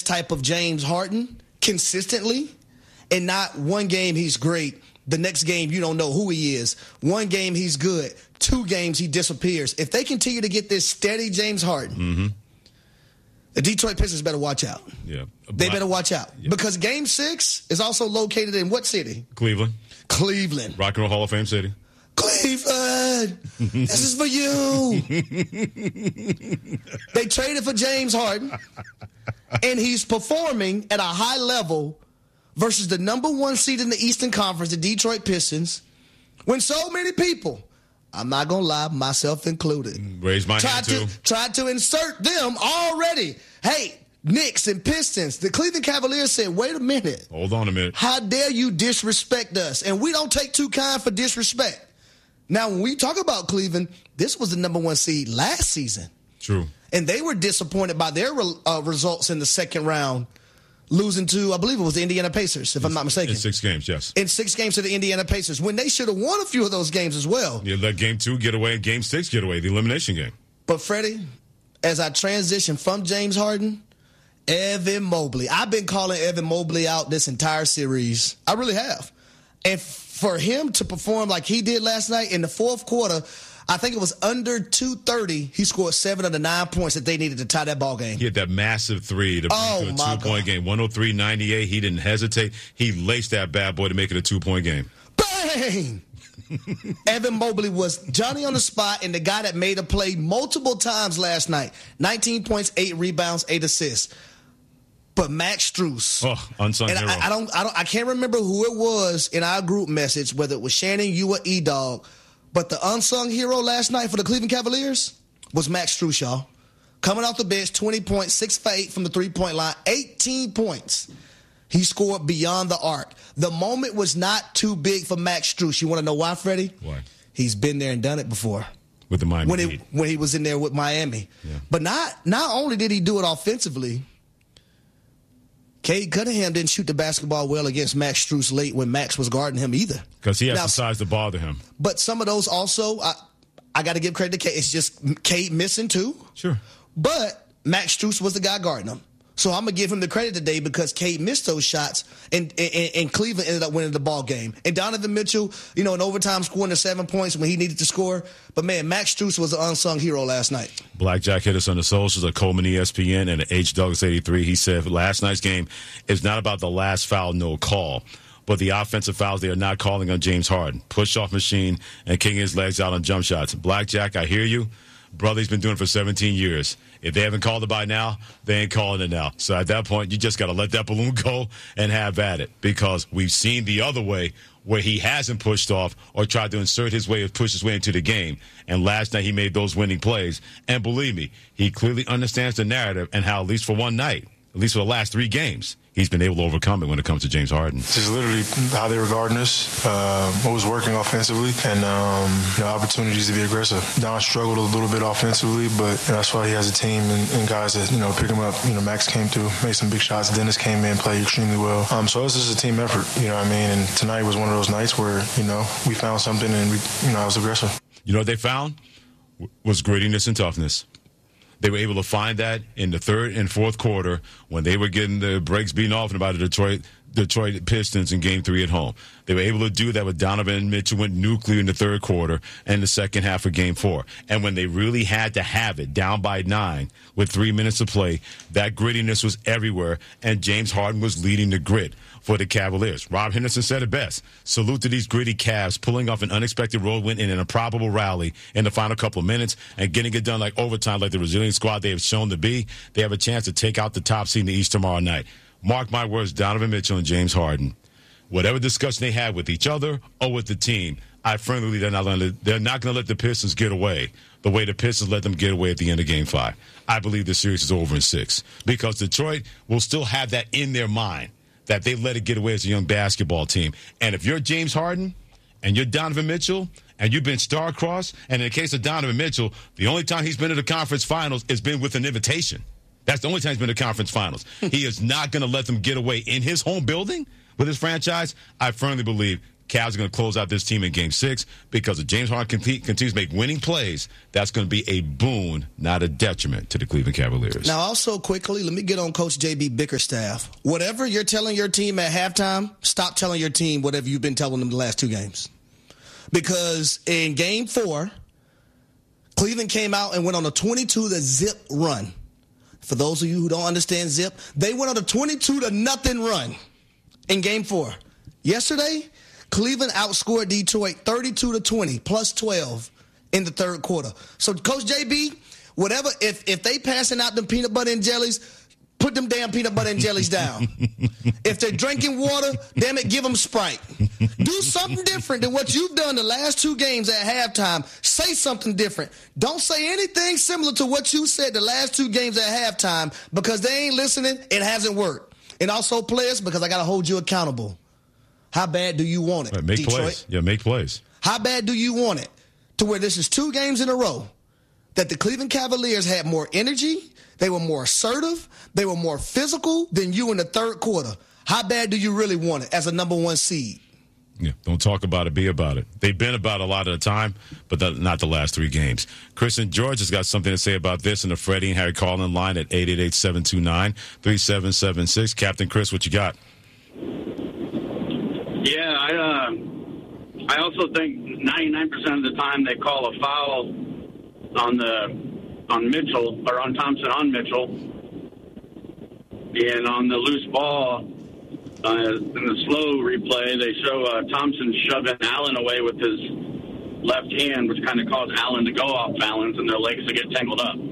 type of James Harden consistently, and not one game he's great, the next game you don't know who he is. One game he's good, 2 games he disappears. If they continue to get this steady James Harden, the Detroit Pistons better watch out. Yeah, they better watch out because Game 6 is also located in what city? Cleveland. Rock and Roll Hall of Fame city. Cleveland, this is for you. They traded for James Harden, and he's performing at a high level versus the number 1 seed in the Eastern Conference, the Detroit Pistons, when so many people, I'm not going to lie, myself included, raise my hand too. Tried to insert them already. Hey, Knicks and Pistons. The Cleveland Cavaliers said, wait a minute. Hold on a minute. How dare you disrespect us? And we don't take too kind for disrespect. Now, when we talk about Cleveland, this was the number 1 seed last season. True. And they were disappointed by their results in the second round, losing to, I believe it was the Indiana Pacers, if I'm not mistaken. In 6 games, yes. In 6 games to the Indiana Pacers, when they should have won a few of those games as well. You let Game 2 get away and Game 6 get away, the elimination game. But, Freddie, as I transition from James Harden, Evan Mobley. I've been calling Evan Mobley out this entire series. I really have. And for him to perform like he did last night in the fourth quarter, I think it was under 2:30. He scored 7 of the 9 points that they needed to tie that ball game. He had that massive 3 to bring to a 2-point game. 103-98. He didn't hesitate. He laced that bad boy to make it a 2-point game. Bang! Evan Mobley was Johnny on the spot and the guy that made a play multiple times last night. 19 points, 8 rebounds, 8 assists. But Max Strus. Oh, unsung hero. I can't remember who it was in our group message, whether it was Shannon, you, or E-Dog. But the unsung hero last night for the Cleveland Cavaliers was Max Strus, y'all. Coming off the bench, 20 points, 6 for 8 from the three-point line, 18 points. He scored beyond the arc. The moment was not too big for Max Strus. You want to know why, Freddie? Why? He's been there and done it before. With the Miami Heat. When he was in there with Miami. Yeah. But not only did he do it offensively, Cade Cunningham didn't shoot the basketball well against Max Strus late when Max was guarding him either. Because he has the size to bother him. But some of those also, I got to give credit to Cade. It's just Cade missing too. Sure. But Max Strus was the guy guarding him. So I'm going to give him the credit today because Cade missed those shots and Cleveland ended up winning the ball game. And Donovan Mitchell, in overtime scoring the 7 points when he needed to score. But, man, Max Strus was an unsung hero last night. Blackjack hit us on the socials at Coleman ESPN and at H. Douglas 83. He said last night's game is not about the last foul, no call, but the offensive fouls they are not calling on James Harden. Push-off machine and kicking his legs out on jump shots. Blackjack, I hear you. Brother, he's been doing it for 17 years. If they haven't called it by now, they ain't calling it now. So at that point, you just got to let that balloon go and have at it because we've seen the other way where he hasn't pushed off or tried to insert his way or push his way into the game. And last night he made those winning plays. And believe me, he clearly understands the narrative and how, at least for one night, at least for the last 3 games, he's been able to overcome it when it comes to James Harden. Just literally how they were guarding us, what was working offensively, and opportunities to be aggressive. Don struggled a little bit offensively, but that's why he has a team and guys that pick him up. Max came through, made some big shots. Dennis came in, played extremely well. So this is a team effort. And tonight was one of those nights where we found something and I was aggressive. You know what they found was grittiness and toughness. They were able to find that in the third and fourth quarter when they were getting the breaks beaten off by the Detroit Pistons in Game 3 at home. They were able to do that with Donovan Mitchell went nuclear in the third quarter and the second half of Game 4. And when they really had to have it, down by 9 with 3 minutes to play, that grittiness was everywhere, and James Harden was leading the grit for the Cavaliers. Rob Henderson said it best. Salute to these gritty Cavs pulling off an unexpected road win in an improbable rally in the final couple of minutes and getting it done like overtime like the resilient squad they have shown to be. They have a chance to take out the top seed in the East tomorrow night. Mark my words, Donovan Mitchell and James Harden. Whatever discussion they had with each other or with the team, I firmly believe they're not going to let the Pistons get away the way the Pistons let them get away at the end of Game 5. I believe the series is over in 6 because Detroit will still have that in their mind that they let it get away as a young basketball team. And if you're James Harden and you're Donovan Mitchell and you've been star-crossed, and in the case of Donovan Mitchell, the only time he's been to the conference finals has been with an invitation. That's the only time he's been to conference finals. He is not going to let them get away in his home building with his franchise. I firmly believe Cavs are going to close out this team in Game 6 because if James Harden continues to make winning plays, that's going to be a boon, not a detriment to the Cleveland Cavaliers. Now, also quickly, let me get on Coach J.B. Bickerstaff. Whatever you're telling your team at halftime, stop telling your team whatever you've been telling them the last 2 games. Because in Game 4, Cleveland came out and went on a 22-0 run. For those of you who don't understand zip, they went on a 22-0 run in Game 4. Yesterday, Cleveland outscored Detroit 32-20, plus 12 in the third quarter. So, Coach JB, whatever, if they passing out them peanut butter and jellies, put them damn peanut butter and jellies down. If they're drinking water, damn it, give them Sprite. Do something different than what you've done the last 2 games at halftime. Say something different. Don't say anything similar to what you said the last 2 games at halftime because they ain't listening. It hasn't worked. And also, players, because I got to hold you accountable. How bad do you want it, make Detroit? Plays. Yeah, make plays. How bad do you want it to where this is 2 games in a row that the Cleveland Cavaliers had more energy, they were more assertive, they were more physical than you in the third quarter? How bad do you really want it as a number 1 seed? Yeah, don't talk about it, be about it. They've been about a lot of the time, but not the last 3 games. Chris and George has got something to say about this in the Freddie and Harry call-in line at 888-729-3776. Captain Chris, what you got? Yeah, I also think 99% of the time they call a foul on Mitchell, or on Thompson on Mitchell, and on the loose ball, in the slow replay, they show Thompson shoving Allen away with his left hand, which kind of caused Allen to go off balance and their legs to get tangled up.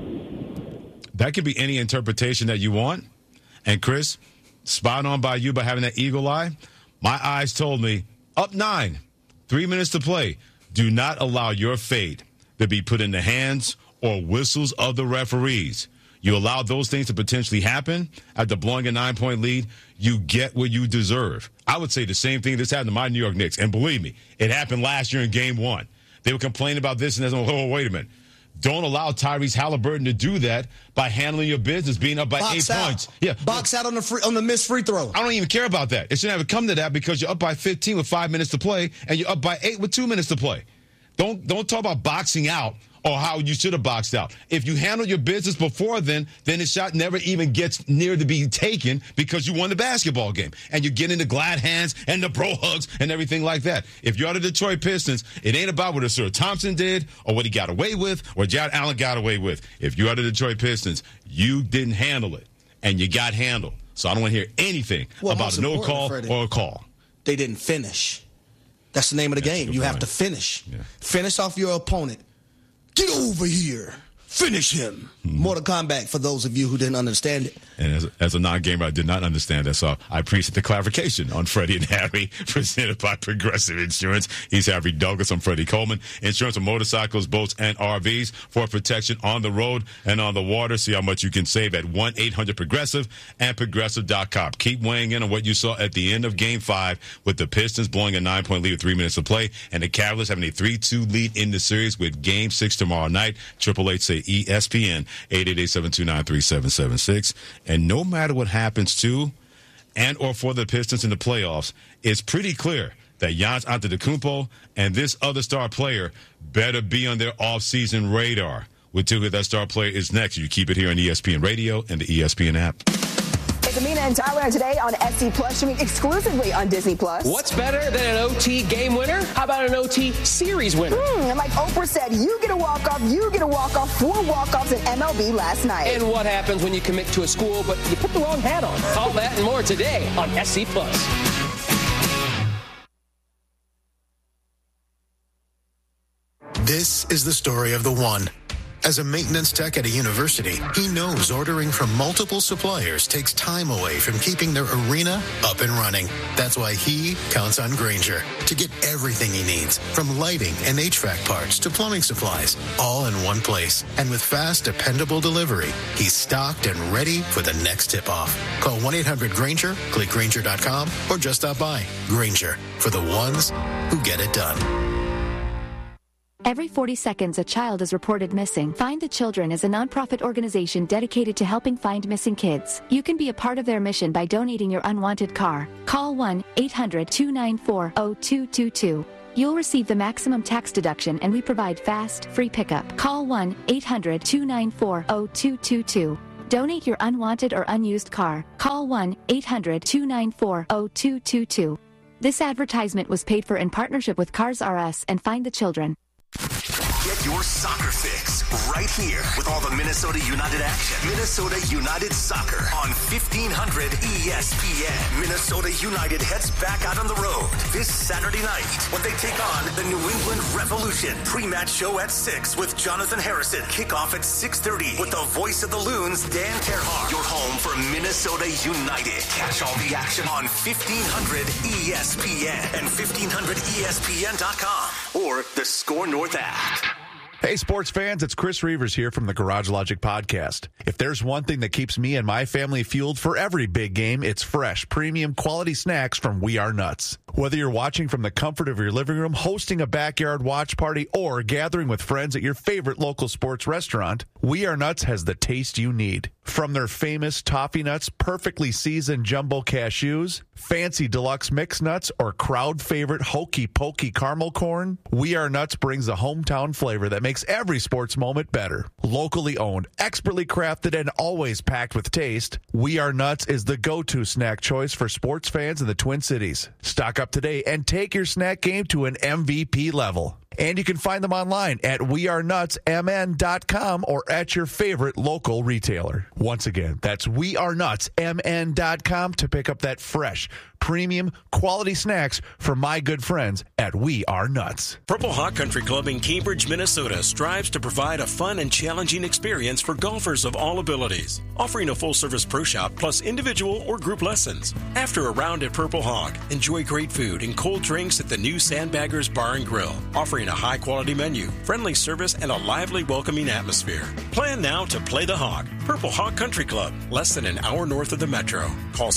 That could be any interpretation that you want. And Chris, spot on by you by having that eagle eye. My eyes told me, up 9, 3 minutes to play. Do not allow your fate to be put in the hands or whistles of the referees. You allow those things to potentially happen after blowing a 9-point lead, you get what you deserve. I would say the same thing that's happened to my New York Knicks. And believe me, it happened last year in Game 1. They were complaining about this, and they're like, oh, wait a minute. Don't allow Tyrese Halliburton to do that by handling your business, being up by 8 points. Yeah, box out on the missed free throw. I don't even care about that. It shouldn't have come to that because you're up by 15 with 5 minutes to play, and you're up by 8 with 2 minutes to play. Don't talk about boxing out or how you should have boxed out. If you handle your business before then the shot never even gets near to being taken because you won the basketball game. And you're getting the glad hands and the bro hugs and everything like that. If you're the Detroit Pistons, it ain't about what Sir Thompson did or what he got away with or Jared Allen got away with. If you are the Detroit Pistons, you didn't handle it, and you got handled. So I don't want to hear anything about a no call or a call. They didn't finish. That's the name of the game. You have to finish. Yeah. Finish off your opponent. Get over here. Finish him. Mortal Kombat, for those of you who didn't understand it. And as a non-gamer, I did not understand that, so I appreciate the clarification on Freddie and Harry, presented by Progressive Insurance. He's Harry Douglas. I'm Freddie Coleman. Insurance on motorcycles, boats, and RVs for protection on the road and on the water. See how much you can save at 1-800-PROGRESSIVE and Progressive.com. Keep weighing in on what you saw at the end of Game 5 with the Pistons blowing a 9-point lead with 3 minutes to play and the Cavaliers having a 3-2 lead in the series with Game 6 tomorrow night. 888 say ESPN, 888-729-3776. And no matter what happens to and or for the Pistons in the playoffs, it's pretty clear that Giannis Antetokounmpo and this other star player better be on their offseason radar. We'll tell you who that star player is next. You keep it here on ESPN Radio and the ESPN app. It's Amina and Tyler today on SC Plus, streaming exclusively on Disney Plus. What's better than an OT game winner? How about an OT series winner? And like Oprah said, you get a walk-off, 4 walk-offs in MLB last night. And what happens when you commit to a school, but you put the wrong hat on? All that and more today on SC Plus. This is the story of the one. As a maintenance tech at a university, he knows ordering from multiple suppliers takes time away from keeping their arena up and running. That's why he counts on Grainger to get everything he needs, from lighting and HVAC parts to plumbing supplies, all in one place. And with fast, dependable delivery, he's stocked and ready for the next tip-off. Call 1-800-GRAINGER, click Grainger.com, or just stop by. Grainger, for the ones who get it done. Every 40 seconds, a child is reported missing. Find the Children is a nonprofit organization dedicated to helping find missing kids. You can be a part of their mission by donating your unwanted car. Call 1-800-294-0222. You'll receive the maximum tax deduction, and we provide fast, free pickup. Call 1-800-294-0222. Donate your unwanted or unused car. Call 1-800-294-0222. This advertisement was paid for in partnership with Cars R Us and Find the Children. Get your soccer fix right here with all the Minnesota United action. Minnesota United Soccer on 1500 ESPN. Minnesota United heads back out on the road this Saturday night when they take on the New England Revolution. Pre-match show at 6 with Jonathan Harrison. Kickoff at 6:30 with the voice of the Loons, Dan Terhar. Your home for Minnesota United. Catch all the action on 1500 ESPN and 1500ESPN.com or the Score North app. Hey, sports fans, it's Chris Reavers here from the Garage Logic Podcast. If there's one thing that keeps me and my family fueled for every big game, it's fresh, premium, quality snacks from We Are Nuts. Whether you're watching from the comfort of your living room, hosting a backyard watch party, or gathering with friends at your favorite local sports restaurant, We Are Nuts has the taste you need. From their famous toffee nuts, perfectly seasoned jumbo cashews, fancy deluxe mixed nuts, or crowd favorite hokey pokey caramel corn, We Are Nuts brings a hometown flavor that makes every sports moment better. Locally owned, expertly crafted, and always packed with taste, We Are Nuts is the go-to snack choice for sports fans in the Twin Cities. Stock up today and take your snack game to an MVP level. And you can find them online at wearenutsmn.com or at your favorite local retailer. Once again, that's wearenutsmn.com to pick up that fresh, premium, quality snacks from my good friends at We Are Nuts. Purple Hawk Country Club in Cambridge, Minnesota strives to provide a fun and challenging experience for golfers of all abilities, offering a full-service pro shop plus individual or group lessons. After a round at Purple Hawk, enjoy great food and cold drinks at the new Sandbaggers Bar and Grill, offering a high-quality menu, friendly service, and a lively, welcoming atmosphere. Plan now to play the Hawk. Purple Hawk Country Club, less than an hour north of the metro. Call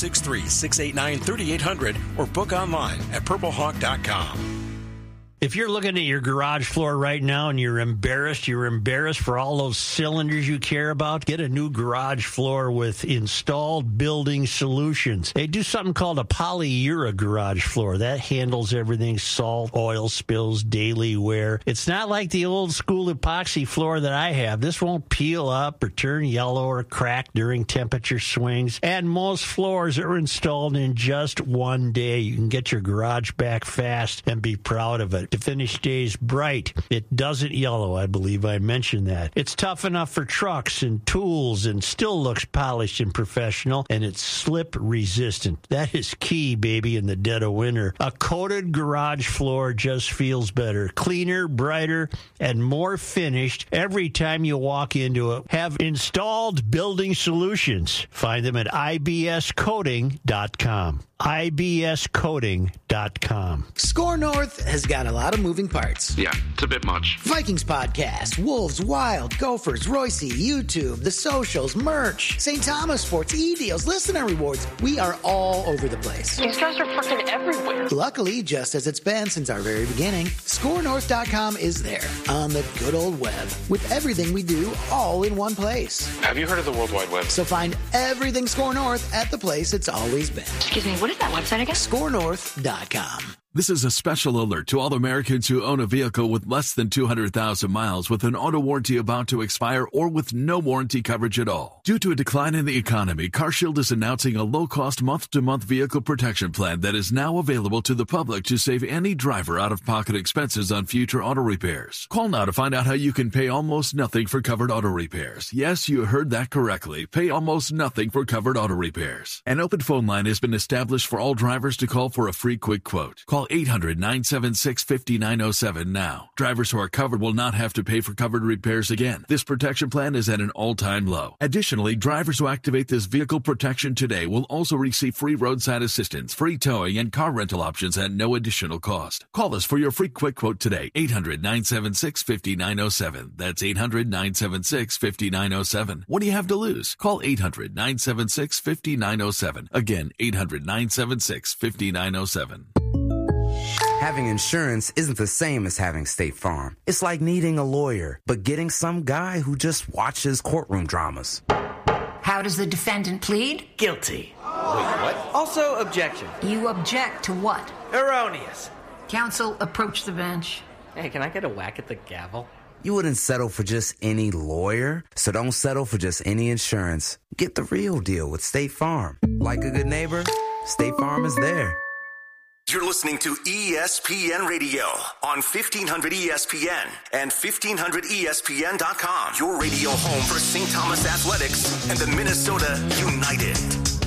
763-689-3800 or book online at purplehawk.com. If you're looking at your garage floor right now and you're embarrassed for all those cylinders you care about, get a new garage floor with Installed Building Solutions. They do something called a polyura garage floor. That handles everything, salt, oil spills, daily wear. It's not like the old school epoxy floor that I have. This won't peel up or turn yellow or crack during temperature swings. And most floors are installed in just one day. You can get your garage back fast and be proud of it. The finish stays bright. It doesn't yellow, I believe I mentioned that. It's tough enough for trucks and tools and still looks polished and professional, and it's slip resistant. That is key, baby, in the dead of winter. A coated garage floor just feels better, cleaner, brighter, and more finished every time you walk into it. Have Installed Building Solutions. Find them at ibscoating.com. ibscoating.com. Score North has got a lot of moving parts. Yeah, it's a bit much. Vikings podcast, Wolves, Wild, Gophers, Royce, YouTube, the socials, merch, St. Thomas Sports, e-deals, listener rewards. We are all over the place. These guys are freaking everywhere. Luckily, just as it's been since our very beginning, ScoreNorth.com is there on the good old web with everything we do all in one place. Have you heard of the World Wide Web? So find everything Score North at the place it's always been. Excuse me, what is that website again? ScoreNorth.com. This is a special alert to all Americans who own a vehicle with less than 200,000 miles with an auto warranty about to expire or with no warranty coverage at all. Due to a decline in the economy, CarShield is announcing a low-cost month-to-month vehicle protection plan that is now available to the public to save any driver out-of-pocket expenses on future auto repairs. Call now to find out how you can pay almost nothing for covered auto repairs. Yes, you heard that correctly. Pay almost nothing for covered auto repairs. An open phone line has been established for all drivers to call for a free quick quote. Call 800-976-5907 now. Drivers who are covered will not have to pay for covered repairs again. This protection plan is at an all-time low. Additionally, drivers who activate this vehicle protection today will also receive free roadside assistance, free towing, and car rental options at no additional cost. Call us for your free quick quote today. 800-976-5907. That's 800-976-5907. What do you have to lose? Call 800-976-5907. Again, 800-976-5907. Having insurance isn't the same as having State Farm. It's like needing a lawyer, but getting some guy who just watches courtroom dramas. How does the defendant plead? Guilty. Wait, what? Also, objection. You object to what? Erroneous. Counsel, approach the bench. Hey, can I get a whack at the gavel? You wouldn't settle for just any lawyer, so don't settle for just any insurance. Get the real deal with State Farm. Like a good neighbor, State Farm is there. You're listening to ESPN Radio on 1500 ESPN and 1500ESPN.com. Your radio home for St. Thomas Athletics and the Minnesota United.